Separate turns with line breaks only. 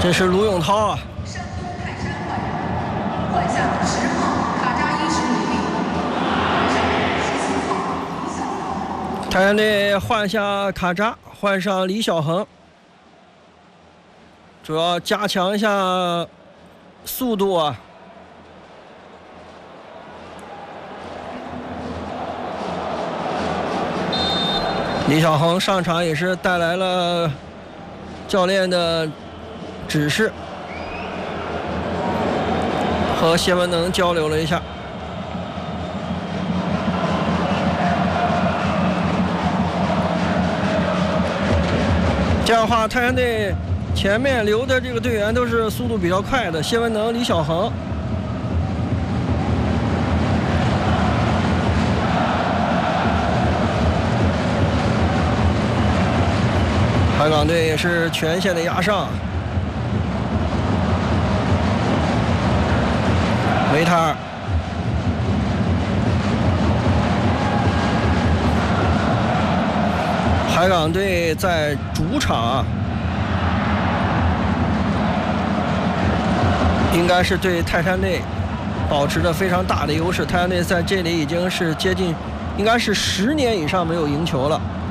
这是卢永涛啊。
山东泰山换下10号卡扎伊什努力，14号李小鹏。
泰山队换下卡扎，换上李小鹏，主要加强一下速度啊。李小鹏上场也是带来了教练的指示，和谢文能交流了一下。这样的话，泰山队前面留的这个队员都是速度比较快的，谢文能、李小鹏。海港队也是全线的压上，维塔尔，海港队在主场应该是对泰山队保持着非常大的优势。泰山队在这里已经是接近，应该是10年以上没有赢球了。